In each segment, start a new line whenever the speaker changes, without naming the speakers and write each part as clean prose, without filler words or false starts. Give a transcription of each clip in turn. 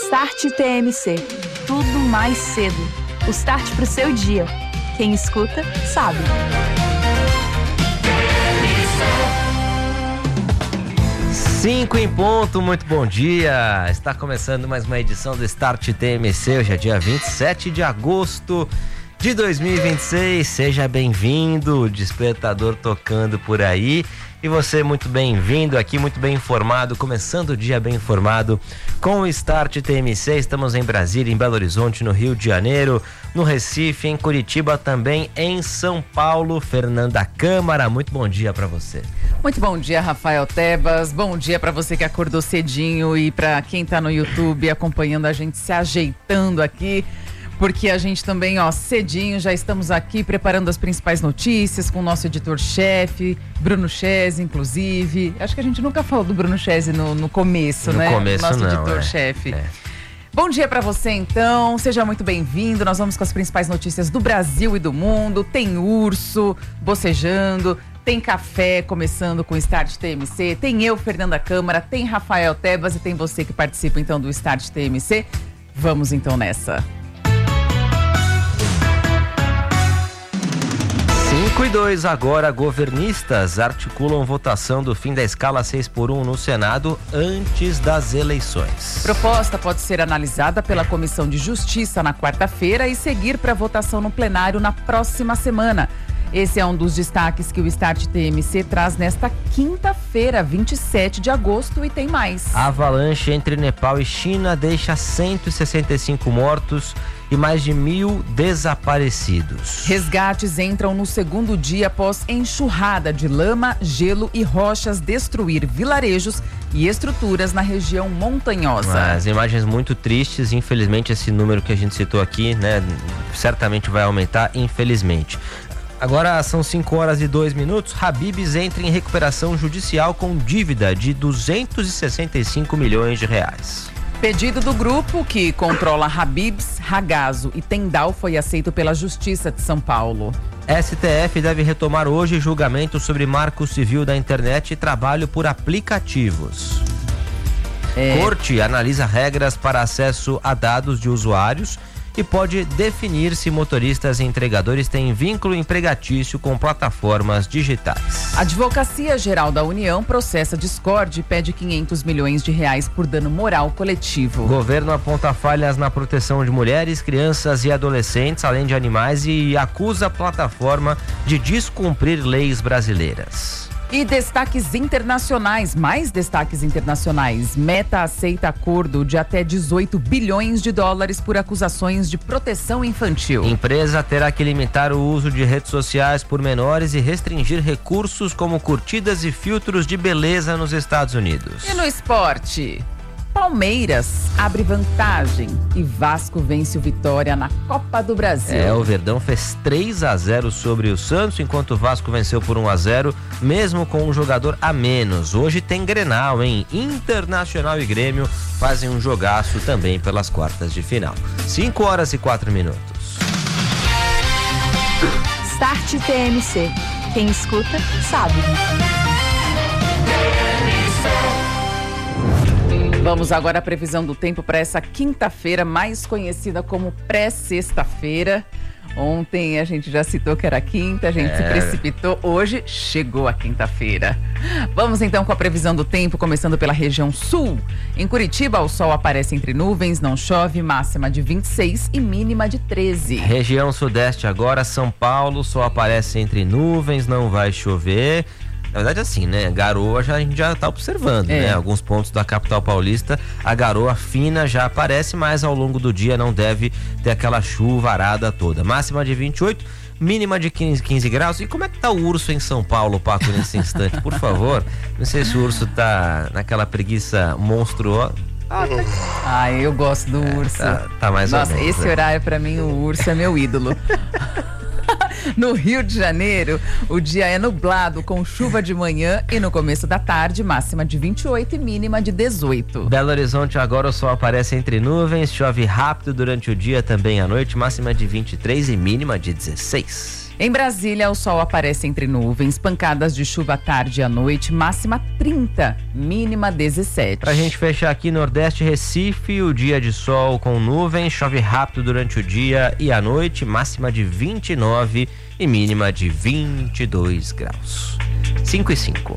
Start TMC. Tudo mais cedo. O start pro seu dia. Quem escuta, sabe.
5 em ponto, muito bom dia. Está começando mais uma edição do Start TMC. Hoje é dia 27 de agosto de 2026. Seja bem-vindo, o despertador tocando por aí. E você muito bem-vindo aqui, muito bem informado, começando o dia bem informado com o Start TMC. Estamos em Brasília, em Belo Horizonte, no Rio de Janeiro, no Recife, em Curitiba, também em São Paulo. Fernanda Câmara, muito bom dia para você.
Muito bom dia, Rafael Tebas. Bom dia para você que acordou cedinho e para quem tá no YouTube acompanhando a gente se ajeitando aqui. Porque a gente também, cedinho, já estamos aqui preparando as principais notícias com o nosso editor-chefe, Bruno Chese, inclusive. Acho que a gente nunca falou do Bruno Chese no começo, né?
No começo
nosso
não,
editor-chefe. Bom dia para você, então. Seja muito bem-vindo. Nós vamos com as principais notícias do Brasil e do mundo. Tem urso bocejando, tem café começando com o Start TMC, tem eu, Fernanda Câmara, tem Rafael Tebas e tem você que participa, então, do Start TMC. Vamos, então, nessa.
5:02 agora, governistas articulam votação do fim da escala 6x1 no Senado antes das eleições.
Proposta pode ser analisada pela Comissão de Justiça na quarta-feira e seguir para votação no plenário na próxima semana. Esse é um dos destaques que o Start TMC traz nesta quinta-feira, 27 de agosto, e tem mais.
A avalanche entre Nepal e China deixa 165 mortos e mais de 1.000 desaparecidos.
Resgates entram no segundo dia após enxurrada de lama, gelo e rochas destruir vilarejos e estruturas na região montanhosa.
As imagens muito tristes, infelizmente esse número que a gente citou aqui, né, certamente vai aumentar, infelizmente. Agora são 5:02. Habib's entra em recuperação judicial com dívida de 265 milhões de reais.
Pedido do grupo que controla Habib's, Ragazzo e Tendal foi aceito pela Justiça de São Paulo.
STF deve retomar hoje julgamento sobre marco civil da internet e trabalho por aplicativos. Corte analisa regras para acesso a dados de usuários e pode definir se motoristas e entregadores têm vínculo empregatício com plataformas digitais.
A Advocacia Geral da União processa Discord e pede 500 milhões de reais por dano moral coletivo.
O governo aponta falhas na proteção de mulheres, crianças e adolescentes, além de animais, e acusa a plataforma de descumprir leis brasileiras.
E destaques internacionais, mais destaques internacionais. Meta aceita acordo de até 18 bilhões de dólares por acusações de proteção infantil.
Empresa terá que limitar o uso de redes sociais por menores e restringir recursos como curtidas e filtros de beleza nos Estados Unidos.
E no esporte? Palmeiras abre vantagem e Vasco vence o Vitória na Copa do Brasil.
O Verdão fez 3-0 sobre o Santos, enquanto o Vasco venceu por 1-0, mesmo com um jogador a menos. Hoje tem Grenal, hein? Internacional e Grêmio fazem um jogaço também pelas quartas de final. 5:04.
Start TMC. Quem escuta, sabe.
Vamos agora à previsão do tempo para essa quinta-feira, mais conhecida como pré-sexta-feira. Ontem a gente já citou que era quinta, a gente se precipitou, hoje chegou a quinta-feira. Vamos então com a previsão do tempo, começando pela região sul. Em Curitiba, o sol aparece entre nuvens, não chove, máxima de 26 e mínima de 13.
Região sudeste agora, São Paulo, sol aparece entre nuvens, não vai chover. Na verdade, assim, né? Garoa a gente já tá observando, né? Alguns pontos da capital paulista, a garoa fina já aparece, mas ao longo do dia não deve ter aquela chuvarada toda. Máxima de 28, mínima de 15 graus. E como é que tá o urso em São Paulo, Paco, nesse instante? Por favor, não sei se o urso tá naquela preguiça monstruosa.
Eu gosto do urso.
Tá mais ou menos.
Nossa, esse horário pra mim, o urso é meu ídolo. No Rio de Janeiro, o dia é nublado com chuva de manhã e no começo da tarde, máxima de 28 e mínima de 18.
Belo Horizonte agora o sol aparece entre nuvens, chove rápido durante o dia, também à noite, máxima de 23 e mínima de 16.
Em Brasília, o sol aparece entre nuvens, pancadas de chuva à tarde e à noite, máxima 30, mínima 17.
Pra gente fechar aqui, Nordeste, Recife, o dia de sol com nuvens, chove rápido durante o dia e à noite, máxima de 29 e mínima de 22 graus. 5 e 5.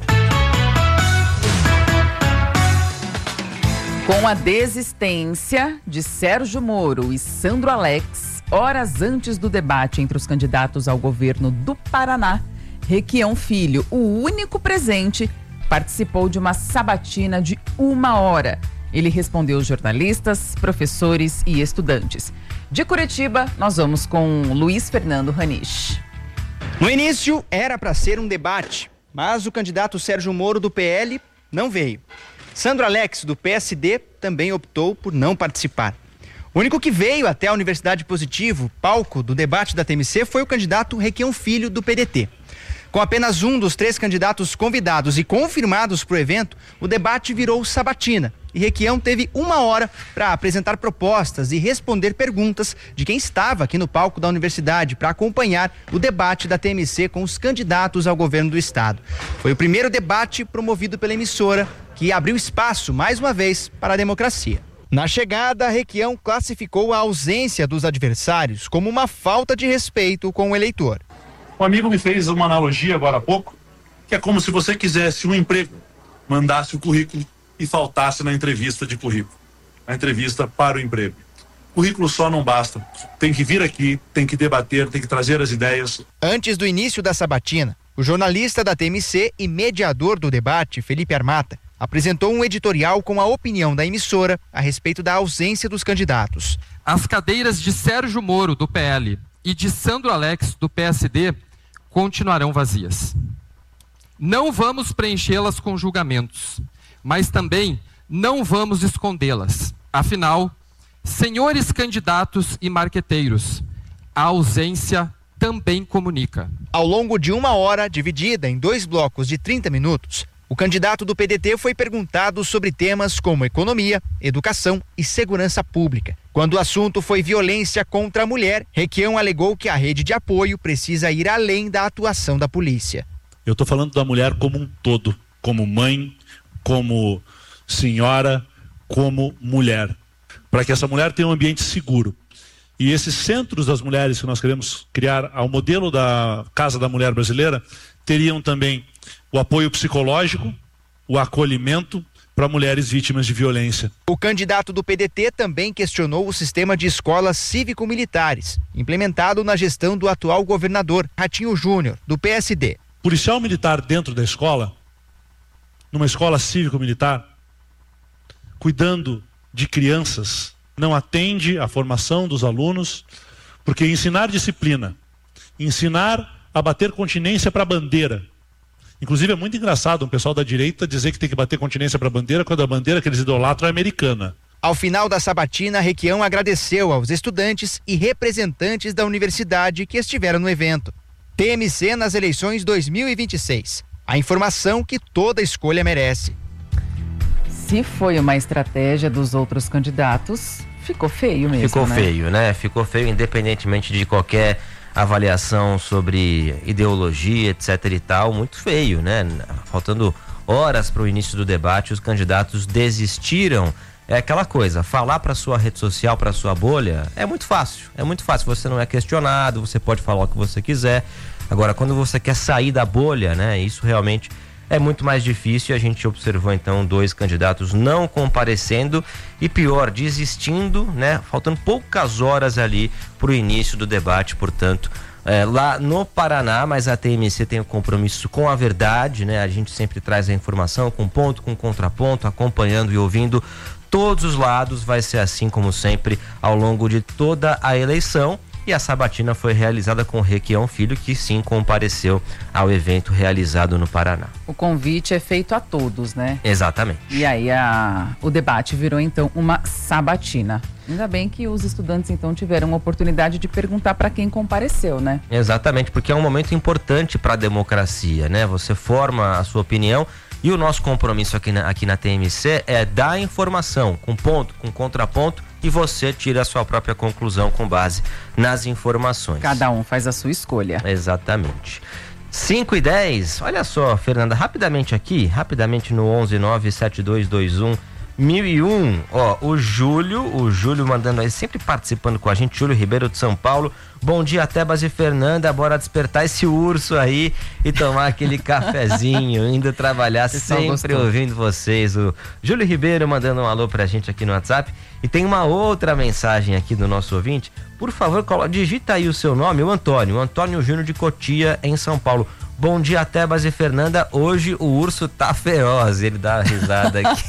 Com a desistência de Sérgio Moro e Sandro Alex, horas antes do debate entre os candidatos ao governo do Paraná, Requião Filho, o único presente, participou de uma sabatina de 1 hora. Ele respondeu aos jornalistas, professores e estudantes. De Curitiba, nós vamos com Luiz Fernando Ranich.
No início, era para ser um debate, mas o candidato Sérgio Moro, do PL, não veio. Sandro Alex, do PSD, também optou por não participar. O único que veio até a Universidade Positivo, palco do debate da TMC, foi o candidato Requião Filho, do PDT. Com apenas um dos 3 candidatos convidados e confirmados para o evento, o debate virou sabatina. E Requião teve 1 hora para apresentar propostas e responder perguntas de quem estava aqui no palco da universidade para acompanhar o debate da TMC com os candidatos ao governo do estado. Foi o primeiro debate promovido pela emissora, que abriu espaço, mais uma vez, para a democracia. Na chegada, Requião classificou a ausência dos adversários como uma falta de respeito com o eleitor.
Um amigo me fez uma analogia agora há pouco, que é como se você quisesse um emprego, mandasse o currículo e faltasse na entrevista de currículo, na entrevista para o emprego. Currículo só não basta, tem que vir aqui, tem que debater, tem que trazer as ideias.
Antes do início da sabatina, o jornalista da TMC e mediador do debate, Felipe Armata, apresentou um editorial com a opinião da emissora a respeito da ausência dos candidatos.
As cadeiras de Sérgio Moro, do PL, e de Sandro Alex, do PSD, continuarão vazias. Não vamos preenchê-las com julgamentos, mas também não vamos escondê-las. Afinal, senhores candidatos e marqueteiros, a ausência também comunica.
Ao longo de 1 hora, dividida em 2 blocos de 30 minutos, o candidato do PDT foi perguntado sobre temas como economia, educação e segurança pública. Quando o assunto foi violência contra a mulher, Requião alegou que a rede de apoio precisa ir além da atuação da polícia.
Eu estou falando da mulher como um todo, como mãe, como senhora, como mulher, para que essa mulher tenha um ambiente seguro. E esses centros das mulheres que nós queremos criar ao modelo da Casa da Mulher Brasileira teriam também o apoio psicológico, o acolhimento para mulheres vítimas de violência.
O candidato do PDT também questionou o sistema de escolas cívico-militares, implementado na gestão do atual governador Ratinho Júnior, do PSD.
Policial militar dentro da escola, numa escola cívico-militar, cuidando de crianças, não atende à formação dos alunos, porque ensinar disciplina, ensinar a bater continência para a bandeira. Inclusive é muito engraçado um pessoal da direita dizer que tem que bater continência para a bandeira quando a bandeira que eles idolatram é americana.
Ao final da sabatina, Requião agradeceu aos estudantes e representantes da universidade que estiveram no evento. TMC nas eleições 2026. A informação que toda escolha merece.
Se foi uma estratégia dos outros candidatos, ficou feio mesmo,
Ficou feio, né? Ficou feio independentemente de qualquer avaliação sobre ideologia, etc e tal, muito feio, né? Faltando horas para o início do debate, os candidatos desistiram. É aquela coisa, falar para sua rede social, para sua bolha, é muito fácil, você não é questionado, você pode falar o que você quiser. Agora, quando você quer sair da bolha, né, isso realmente é muito mais difícil. A gente observou então 2 candidatos não comparecendo e pior, desistindo, né, faltando poucas horas ali para o início do debate, portanto, lá no Paraná, mas a TMC tem um compromisso com a verdade, né, a gente sempre traz a informação com ponto, com contraponto, acompanhando e ouvindo todos os lados. Vai ser assim como sempre ao longo de toda a eleição. E a sabatina foi realizada com o Requião Filho, que sim compareceu ao evento realizado no Paraná.
O convite é feito a todos, né?
Exatamente.
E aí o debate virou então uma sabatina. Ainda bem que os estudantes então tiveram a oportunidade de perguntar para quem compareceu, né?
Exatamente, porque é um momento importante para a democracia, né? Você forma a sua opinião e o nosso compromisso aqui na TMC é dar informação com ponto, com contraponto e você tira a sua própria conclusão com base nas informações.
Cada um faz a sua escolha.
Exatamente. 5:10, olha só, Fernanda, rapidamente no 1197221 1001, ó, o Júlio mandando aí, sempre participando com a gente, Júlio Ribeiro de São Paulo. Bom dia, Tebas e Fernanda, bora despertar esse urso aí e tomar aquele cafezinho, indo trabalhar, sempre ouvindo vocês. O Júlio Ribeiro mandando um alô pra gente aqui no WhatsApp. E tem uma outra mensagem aqui do nosso ouvinte. Por favor, digita aí o seu nome, o Antônio Júnior de Cotia, em São Paulo. Bom dia, Tebas e Fernanda. Hoje o urso tá feroz. Ele dá uma risada aqui.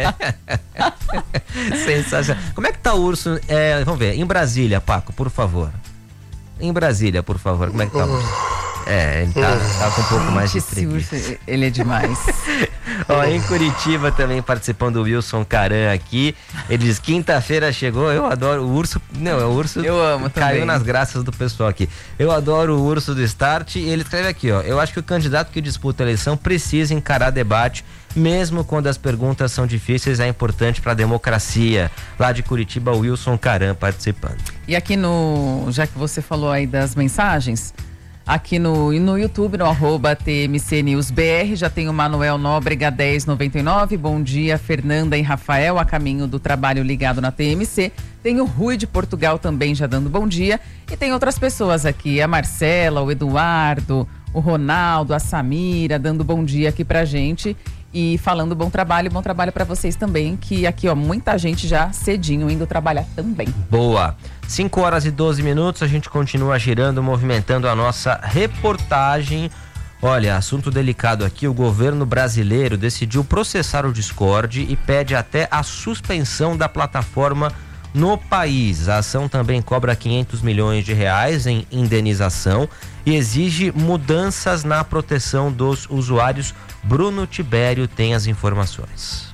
Sensacional. Como é que tá o urso? Vamos ver. Em Brasília, Paco, por favor. Em Brasília, por favor. Como é que tá o urso? Ele tá com um pouco mais de preguiça.
Ele é demais.
Ó, em Curitiba também participando o Wilson Caran aqui. Ele diz: quinta-feira chegou, eu adoro o urso. Não, o urso
eu amo
caiu
também.
nas graças do pessoal aqui. Eu adoro o urso do Start. E ele escreve aqui, ó: eu acho que o candidato que disputa a eleição precisa encarar debate, mesmo quando as perguntas são difíceis, é importante para a democracia. Lá de Curitiba, o Wilson Caran participando.
E aqui já que você falou aí das mensagens, aqui no YouTube, no @TMCNewsBR, já tem o Manuel Nóbrega 1099. Bom dia, Fernanda e Rafael, a caminho do trabalho ligado na TMC. Tem o Rui de Portugal também já dando bom dia. E tem outras pessoas aqui, a Marcela, o Eduardo, o Ronaldo, a Samira, dando bom dia aqui pra gente. E falando bom trabalho para vocês também, que aqui, ó, muita gente já cedinho indo trabalhar também.
Boa. 5:12, a gente continua girando, movimentando a nossa reportagem. Olha, assunto delicado aqui, o governo brasileiro decidiu processar o Discord e pede até a suspensão da plataforma no país. A ação também cobra 500 milhões de reais em indenização e exige mudanças na proteção dos usuários. Bruno Tibério tem as informações.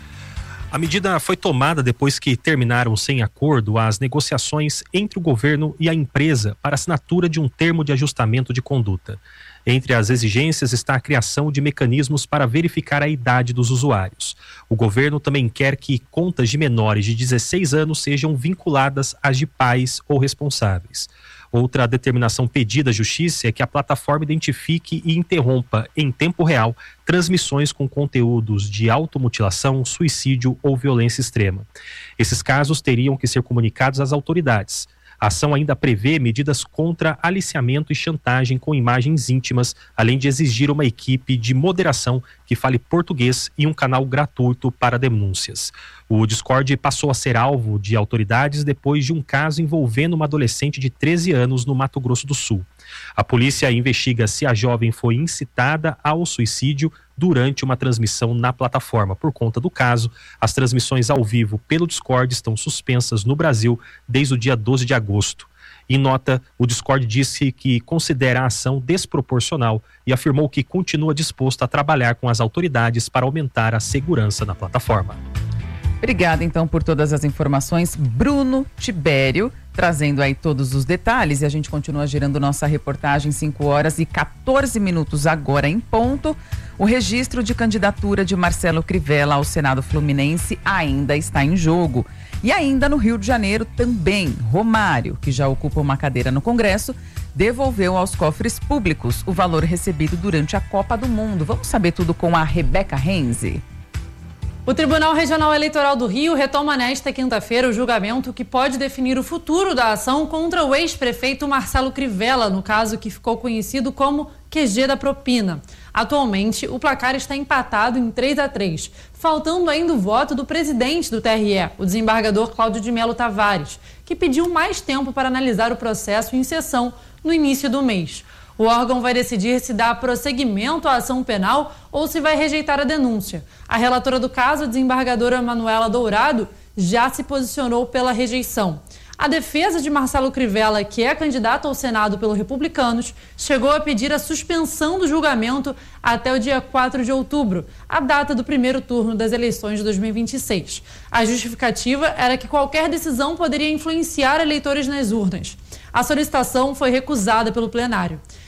A medida foi tomada depois que terminaram sem acordo as negociações entre o governo e a empresa para assinatura de um termo de ajustamento de conduta. Entre as exigências está a criação de mecanismos para verificar a idade dos usuários. O governo também quer que contas de menores de 16 anos sejam vinculadas às de pais ou responsáveis. Outra determinação pedida à Justiça é que a plataforma identifique e interrompa, em tempo real, transmissões com conteúdos de automutilação, suicídio ou violência extrema. Esses casos teriam que ser comunicados às autoridades. A ação ainda prevê medidas contra aliciamento e chantagem com imagens íntimas, além de exigir uma equipe de moderação que fale português e um canal gratuito para denúncias. O Discord passou a ser alvo de autoridades depois de um caso envolvendo uma adolescente de 13 anos no Mato Grosso do Sul. A polícia investiga se a jovem foi incitada ao suicídio durante uma transmissão na plataforma. Por conta do caso, as transmissões ao vivo pelo Discord estão suspensas no Brasil desde o dia 12 de agosto. Em nota, o Discord disse que considera a ação desproporcional e afirmou que continua disposto a trabalhar com as autoridades para aumentar a segurança na plataforma.
Obrigada, então, por todas as informações. Bruno Tibério, trazendo aí todos os detalhes. E a gente continua girando nossa reportagem, 5:14 agora em ponto. O registro de candidatura de Marcelo Crivella ao Senado Fluminense ainda está em jogo. E ainda no Rio de Janeiro também, Romário, que já ocupa uma cadeira no Congresso, devolveu aos cofres públicos o valor recebido durante a Copa do Mundo. Vamos saber tudo com a Rebeca Renzi.
O Tribunal Regional Eleitoral do Rio retoma nesta quinta-feira o julgamento que pode definir o futuro da ação contra o ex-prefeito Marcelo Crivella, no caso que ficou conhecido como QG da propina. Atualmente, o placar está empatado em 3-3, faltando ainda o voto do presidente do TRE, o desembargador Cláudio de Melo Tavares, que pediu mais tempo para analisar o processo em sessão no início do mês. O órgão vai decidir se dá prosseguimento à ação penal ou se vai rejeitar a denúncia. A relatora do caso, a desembargadora Manuela Dourado, já se posicionou pela rejeição. A defesa de Marcelo Crivella, que é candidato ao Senado pelo Republicanos, chegou a pedir a suspensão do julgamento até o dia 4 de outubro, a data do primeiro turno das eleições de 2026. A justificativa era que qualquer decisão poderia influenciar eleitores nas urnas. A solicitação foi recusada pelo plenário.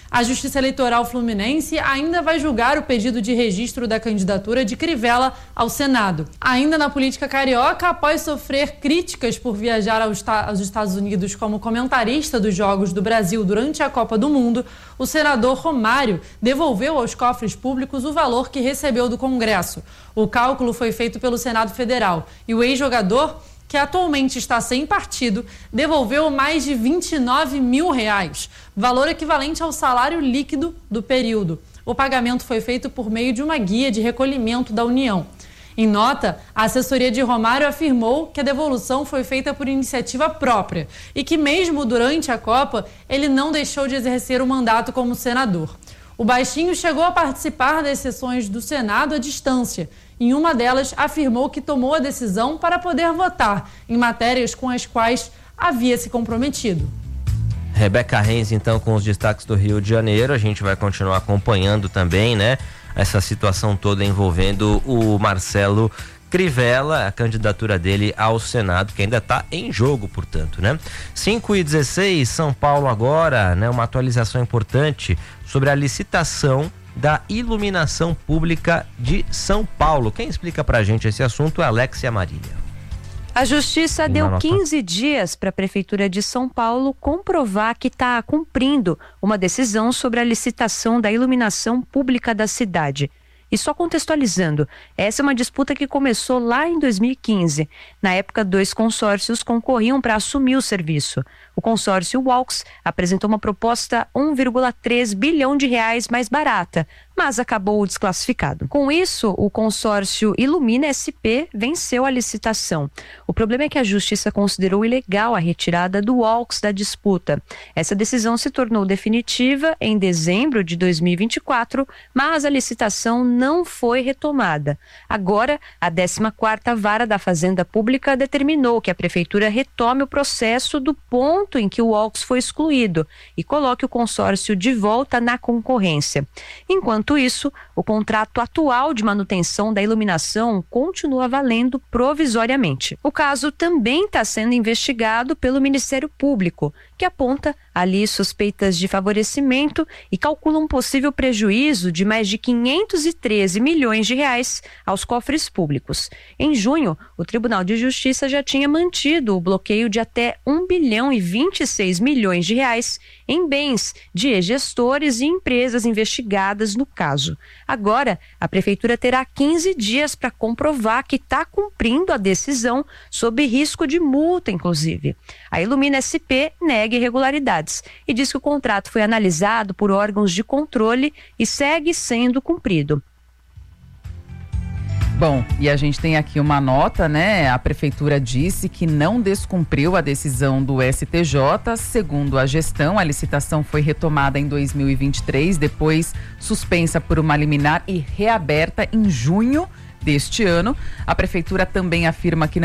A Justiça Eleitoral Fluminense ainda vai julgar o pedido de registro da candidatura de Crivella ao Senado. Ainda na política carioca, após sofrer críticas por viajar aos Estados Unidos como comentarista dos Jogos do Brasil durante a Copa do Mundo, o senador Romário devolveu aos cofres públicos o valor que recebeu do Congresso. O cálculo foi feito pelo Senado Federal e o ex-jogador, que atualmente está sem partido, devolveu mais de R$29 mil, valor equivalente ao salário líquido do período. O pagamento foi feito por meio de uma guia de recolhimento da União. Em nota, a assessoria de Romário afirmou que a devolução foi feita por iniciativa própria e que mesmo durante a Copa, ele não deixou de exercer o mandato como senador. O baixinho chegou a participar das sessões do Senado à distância. Em uma delas, afirmou que tomou a decisão para poder votar em matérias com as quais havia se comprometido.
Rebeca Reis, então, com os destaques do Rio de Janeiro. A gente vai continuar acompanhando também, né? Essa situação toda envolvendo o Marcelo Crivella, a candidatura dele ao Senado, que ainda está em jogo, portanto, né? 5h16, São Paulo agora, né? Uma atualização importante sobre a licitação da iluminação pública de São Paulo. Quem explica pra gente esse assunto é Alexia Marília.
A Justiça deu 15 dias para a Prefeitura de São Paulo comprovar que está cumprindo uma decisão sobre a licitação da iluminação pública da cidade. E só contextualizando, essa é uma disputa que começou lá em 2015. Na época, 2 consórcios concorriam para assumir o serviço. O consórcio Walks apresentou uma proposta 1,3 bilhão de reais mais barata, mas acabou desclassificado. Com isso, o consórcio Ilumina SP venceu a licitação. O problema é que a Justiça considerou ilegal a retirada do Walks da disputa. Essa decisão se tornou definitiva em dezembro de 2024, mas a licitação não foi retomada. Agora, a 14ª Vara da Fazenda Pública determinou que a Prefeitura retome o processo do ponto em que o Walks foi excluído e coloque o consórcio de volta na concorrência. Enquanto isso, o contrato atual de manutenção da iluminação continua valendo provisoriamente. O caso também está sendo investigado pelo Ministério Público, que aponta ali suspeitas de favorecimento e calcula um possível prejuízo de mais de 513 milhões de reais aos cofres públicos. Em junho, o Tribunal de Justiça já tinha mantido o bloqueio de até 1 bilhão e 26 milhões de reais em bens de ex-gestores e empresas investigadas no caso. Agora, a Prefeitura terá 15 dias para comprovar que está cumprindo a decisão sob risco de multa, inclusive. A Ilumina SP nega irregularidades e diz que o contrato foi analisado por órgãos de controle e segue sendo cumprido.
Bom, e a gente tem aqui uma nota, né? A prefeitura disse que não descumpriu a decisão do STJ. Segundo a gestão, a licitação foi retomada em 2023, depois suspensa por uma liminar e reaberta em junho deste ano. A prefeitura também afirma que